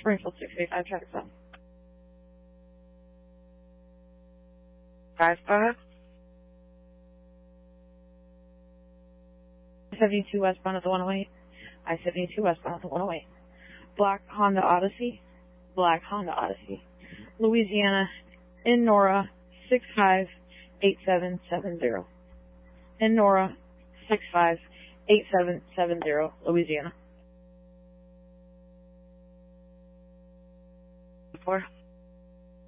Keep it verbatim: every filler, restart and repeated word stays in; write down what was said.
Springfield six eight five, traffic stop. Five five. I seventy-two westbound at the one oh eight. I seventy-two westbound at the one oh eight. Black Honda Odyssey. Black Honda Odyssey. Louisiana. In Nora six five eight seven seven zero. In Nora six five eight seven seven zero, Louisiana. Four.